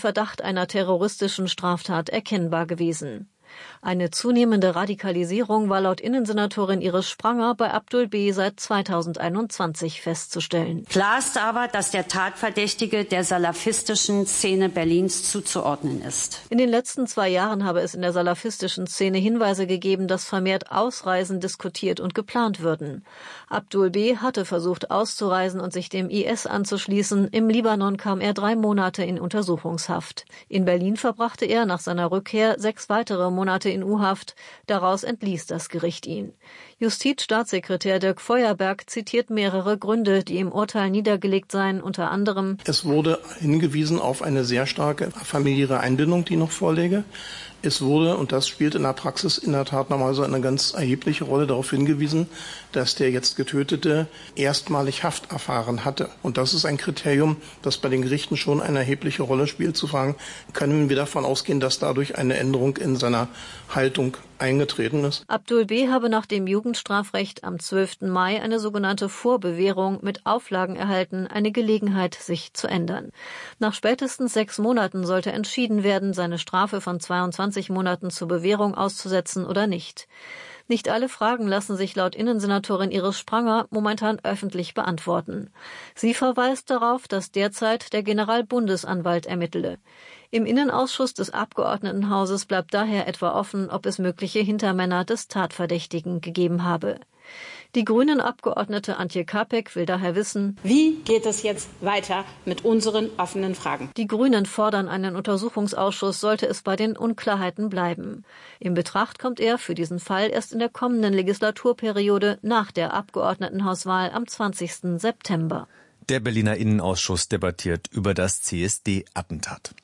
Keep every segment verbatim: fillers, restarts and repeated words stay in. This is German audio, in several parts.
Verdacht einer terroristischen Straftat erkennbar gewesen. Eine zunehmende Radikalisierung war laut Innensenatorin Iris Spranger bei Abdul B. seit zweitausendeinundzwanzig festzustellen. Klar ist aber, dass der Tatverdächtige der salafistischen Szene Berlins zuzuordnen ist. In den letzten zwei Jahren habe es in der salafistischen Szene Hinweise gegeben, dass vermehrt Ausreisen diskutiert und geplant würden. Abdul B. hatte versucht auszureisen und sich dem I S anzuschließen. Im Libanon kam er drei Monate in Untersuchungshaft. In Berlin verbrachte er nach seiner Rückkehr sechs weitere Monate Monate in U-Haft. Daraus entließ das Gericht ihn. Justizstaatssekretär Dirk Feuerberg zitiert mehrere Gründe, die im Urteil niedergelegt seien, unter anderem: Es wurde hingewiesen auf eine sehr starke familiäre Einbindung, die noch vorläge. Es wurde, und das spielt in der Praxis in der Tat normalerweise eine ganz erhebliche Rolle, darauf hingewiesen, dass der jetzt Getötete erstmalig Haft erfahren hatte. Und das ist ein Kriterium, das bei den Gerichten schon eine erhebliche Rolle spielt, zu fragen, können wir davon ausgehen, dass dadurch eine Änderung in seiner Haltung eingetreten ist. Abdul B. habe nach dem Jugendstrafrecht am zwölften Mai eine sogenannte Vorbewährung mit Auflagen erhalten, eine Gelegenheit, sich zu ändern. Nach spätestens sechs Monaten sollte entschieden werden, seine Strafe von zweiundzwanzig Monaten zur Bewährung auszusetzen oder nicht. Nicht alle Fragen lassen sich laut Innensenatorin Iris Spranger momentan öffentlich beantworten. Sie verweist darauf, dass derzeit der Generalbundesanwalt ermittele. Im Innenausschuss des Abgeordnetenhauses bleibt daher etwa offen, ob es mögliche Hintermänner des Tatverdächtigen gegeben habe. Die Grünen-Abgeordnete Antje Kapek will daher wissen: Wie geht es jetzt weiter mit unseren offenen Fragen? Die Grünen fordern einen Untersuchungsausschuss, sollte es bei den Unklarheiten bleiben. In Betracht kommt er für diesen Fall erst in der kommenden Legislaturperiode nach der Abgeordnetenhauswahl am zwanzigsten September. Der Berliner Innenausschuss debattiert über das C S D-Attentat.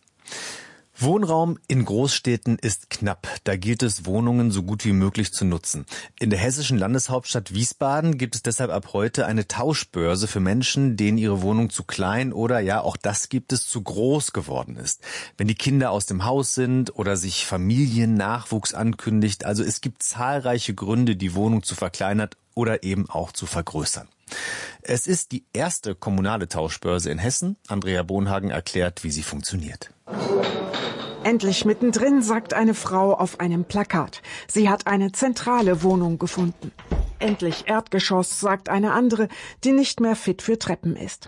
Wohnraum in Großstädten ist knapp. Da gilt es, Wohnungen so gut wie möglich zu nutzen. In der hessischen Landeshauptstadt Wiesbaden gibt es deshalb ab heute eine Tauschbörse für Menschen, denen ihre Wohnung zu klein oder, ja, auch das gibt es, zu groß geworden ist. Wenn die Kinder aus dem Haus sind oder sich Familiennachwuchs ankündigt. Also es gibt zahlreiche Gründe, die Wohnung zu verkleinern oder eben auch zu vergrößern. Es ist die erste kommunale Tauschbörse in Hessen. Andrea Bonhagen erklärt, wie sie funktioniert. Endlich mittendrin, sagt eine Frau auf einem Plakat. Sie hat eine zentrale Wohnung gefunden. Endlich Erdgeschoss, sagt eine andere, die nicht mehr fit für Treppen ist.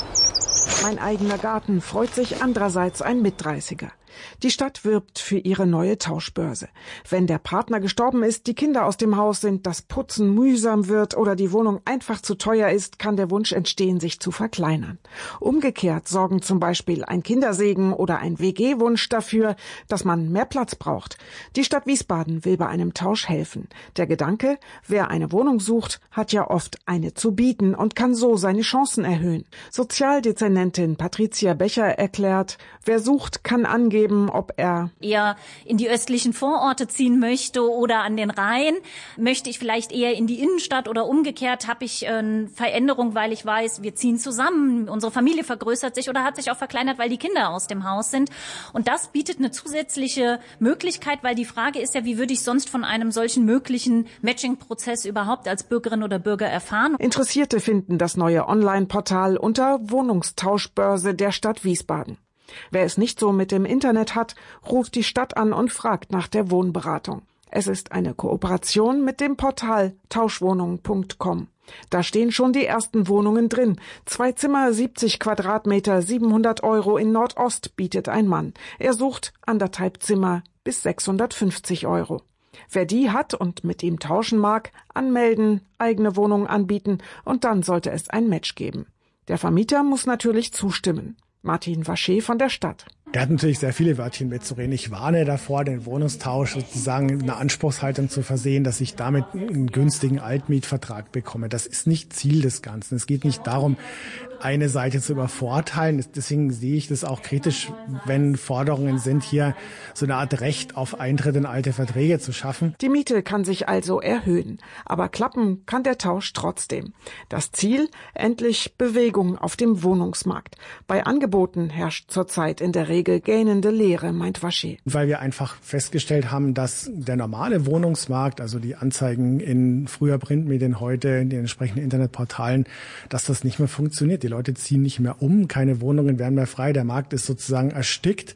Mein eigener Garten, freut sich andererseits ein Mitdreißiger. Die Stadt wirbt für ihre neue Tauschbörse. Wenn der Partner gestorben ist, die Kinder aus dem Haus sind, das Putzen mühsam wird oder die Wohnung einfach zu teuer ist, kann der Wunsch entstehen, sich zu verkleinern. Umgekehrt sorgen zum Beispiel ein Kindersegen oder ein W G-Wunsch dafür, dass man mehr Platz braucht. Die Stadt Wiesbaden will bei einem Tausch helfen. Der Gedanke, wer eine Wohnung sucht, hat ja oft eine zu bieten und kann so seine Chancen erhöhen. Sozialdezernentin Patricia Becher erklärt, wer sucht, kann angeben, ob er eher in die östlichen Vororte ziehen möchte oder an den Rhein. Möchte ich vielleicht eher in die Innenstadt oder umgekehrt? Habe ich eine Veränderung, weil ich weiß, wir ziehen zusammen, unsere Familie vergrößert sich oder hat sich auch verkleinert, weil die Kinder aus dem Haus sind. Und das bietet eine zusätzliche Möglichkeit, weil die Frage ist ja, wie würde ich sonst von einem solchen möglichen Matching-Prozess überhaupt als Bürgerin oder Bürger erfahren? Interessierte finden das neue Online-Portal unter Wohnungstauschbörse der Stadt Wiesbaden. Wer es nicht so mit dem Internet hat, ruft die Stadt an und fragt nach der Wohnberatung. Es ist eine Kooperation mit dem Portal tauschwohnungen punkt com. Da stehen schon die ersten Wohnungen drin. Zwei Zimmer, siebzig Quadratmeter, siebenhundert Euro in Nordost bietet ein Mann. Er sucht anderthalb Zimmer bis sechshundertfünfzig Euro. Wer die hat und mit ihm tauschen mag, anmelden, eigene Wohnung anbieten und dann sollte es ein Match geben. Der Vermieter muss natürlich zustimmen. Martin Wasché von der Stadt. Er hat natürlich sehr viele Wörtchen mitzureden. Ich warne davor, den Wohnungstausch sozusagen in einer Anspruchshaltung zu versehen, dass ich damit einen günstigen Altmietvertrag bekomme. Das ist nicht Ziel des Ganzen. Es geht nicht darum, eine Seite zu übervorteilen. Deswegen sehe ich das auch kritisch, wenn Forderungen sind, hier so eine Art Recht auf Eintritt in alte Verträge zu schaffen. Die Miete kann sich also erhöhen, aber klappen kann der Tausch trotzdem. Das Ziel? Endlich Bewegung auf dem Wohnungsmarkt. Bei Angeboten herrscht zurzeit in der Regel gähnende Leere, meint Wasché. Weil wir einfach festgestellt haben, dass der normale Wohnungsmarkt, also die Anzeigen in früher Printmedien, heute in den entsprechenden Internetportalen, dass das nicht mehr funktioniert. Die Leute ziehen nicht mehr um, keine Wohnungen werden mehr frei, der Markt ist sozusagen erstickt.